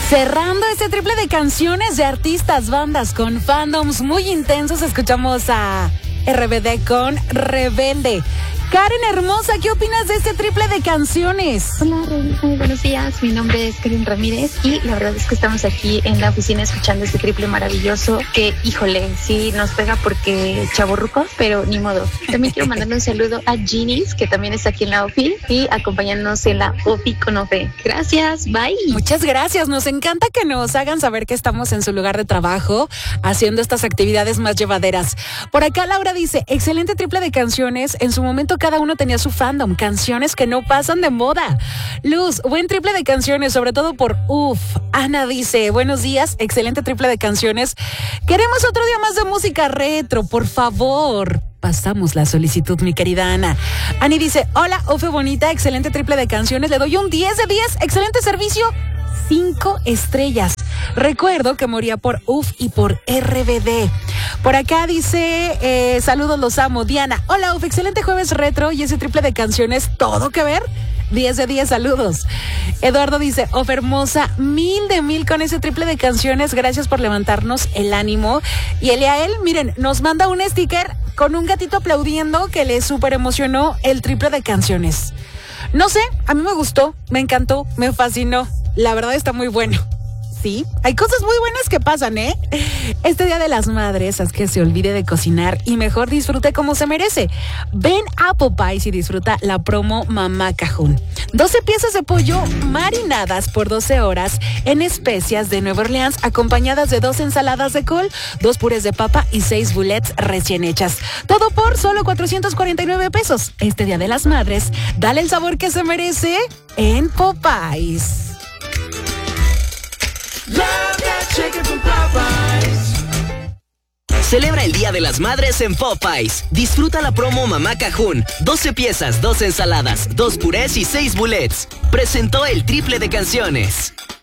Cerrando este triple de canciones de artistas, bandas con fandoms muy intensos, escuchamos a RBD con Rebelde. Karen hermosa, ¿qué opinas de este triple de canciones? Hola, muy buenos días. Mi nombre es Karen Ramírez y la verdad es que estamos aquí en la oficina escuchando este triple maravilloso que, híjole, sí nos pega porque chavorrucos, pero ni modo. También quiero mandarle un saludo a Ginis, que también está aquí en la OFI y acompañándonos en la OFI con OFE. Gracias, bye. Muchas gracias, nos encanta que nos hagan saber que estamos en su lugar de trabajo haciendo estas actividades más llevaderas. Por acá Laura dice, excelente triple de canciones, en su momento cada uno tenía su fandom, canciones que no pasan de moda. Luz, buen triple de canciones, sobre todo por UF. Ana dice, buenos días, excelente triple de canciones. Queremos otro día más de música retro, por favor. Pasamos la solicitud, mi querida Ana. Ani dice, hola, Ofe bonita, excelente triple de canciones, le doy un 10 de 10, excelente servicio, 5 estrellas. Recuerdo que moría por UF y por RBD. Por acá dice, saludos, los amo. Diana, hola UF, excelente jueves retro y ese triple de canciones, ¿todo que ver? 10 de 10, saludos. Eduardo dice, Ofe hermosa, 1000 de 1000 con ese triple de canciones, gracias por levantarnos el ánimo. Y Eliael, miren, nos manda un sticker con un gatito aplaudiendo que le súper emocionó el triple de canciones. No sé, a mí me gustó, me encantó, me fascinó. La verdad está muy bueno. Sí, hay cosas muy buenas que pasan, ¿eh? Este Día de las Madres, haz que se olvide de cocinar y mejor disfrute como se merece. Ven a Popeyes y disfruta la promo Mamá Cajún. 12 piezas de pollo marinadas por 12 horas en especias de Nueva Orleans, acompañadas de 2 ensaladas de col, 2 purés de papa y 6 bullets recién hechas. Todo por solo 449 pesos. Este Día de las Madres, dale el sabor que se merece en Popeyes. Celebra el Día de las Madres en Popeyes. Disfruta la promo Mamá Cajún. 12 piezas, 2 ensaladas, 2 purés y 6 bullets. Presentó el triple de canciones.